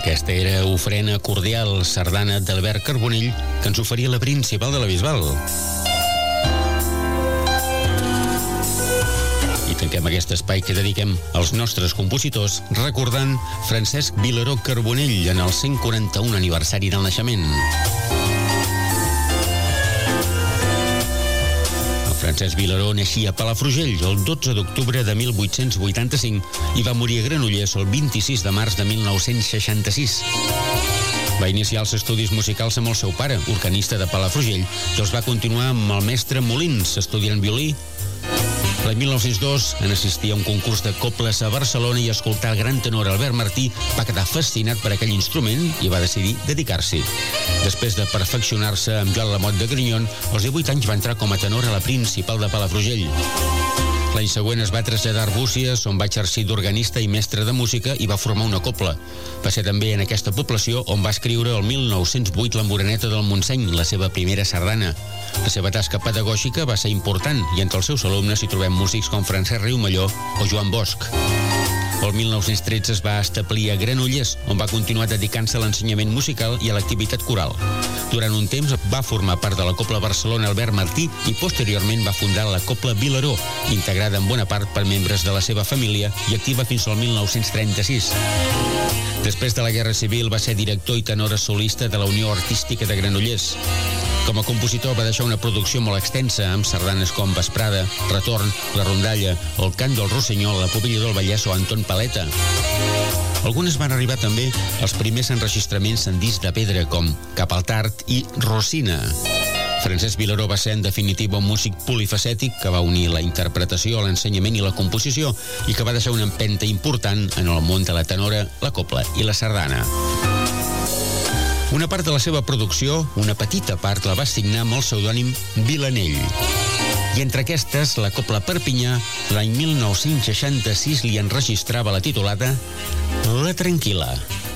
Aquesta era Ofrena cordial, sardana d'Albert Carbonell, que ens oferia la Principal de la Bisbal. I tanquem aquest espai que dediquem als nostres compositors recordant Francesc Vilaró Carbonell en el 141 aniversari del naixement. Francesc Vilaró naixia a Palafrugell el 12 d'octubre de 1885 i va morir a Granollers el 26 de març de 1966. Va iniciar els estudis musicals amb el seu pare, organista de Palafrugell, i els va continuar amb el mestre Molins, estudiant violí. L'any 1902, en assistir a un concurs de cobles a Barcelona i escoltar el gran tenor Albert Martí, va quedar fascinat per aquell instrument i va decidir dedicar-s'hi. Després de perfeccionar-se amb Joan Lamot de Grignon, als 18 anys va entrar com a tenor a la Principal de Palafrugell. L'any següent es va traslladar a Arbúcies, on va exercir d'organista i mestre de música i va formar una cobla. Va ser també en aquesta població on va escriure el 1908 la Moreneta del Montseny, la seva primera sardana. La seva tasca pedagògica va ser important i entre els seus alumnes hi trobem músics com Francesc Riumelló o Joan Bosch. El 1913 es va establir a Granollers, on va continuar dedicant-se a l'ensenyament musical i a l'activitat coral. Durant un temps va formar part de la Cobla Barcelona Albert Martí i posteriorment va fundar la Cobla Vilaró, integrada en bona part per membres de la seva família i activa fins al 1936. Després de la Guerra Civil va ser director i tenora solista de la Unió Artística de Granollers. Com a compositor va deixar una producció molt extensa amb sardanes com Vesprada, Retorn, La Rondalla, El cant del Rossinyol, La Pubilla del Vallès o Anton Paleta. Algunes van arribar també als primers enregistraments en disc de pedra com Cap al Tard i Rosina. Francesc Vilaró va ser en definitiva un músic polifacètic que va unir la interpretació, l'ensenyament i la composició i que va deixar una empenta important en el món de la tenora, la cobla i la sardana. Una part de la seva producció, una petita part, la va signar amb el pseudònim Vilanell. I entre aquestes, la Cobla Perpinyà, l'any 1966 li enregistrava la titulada La Tranquil·la.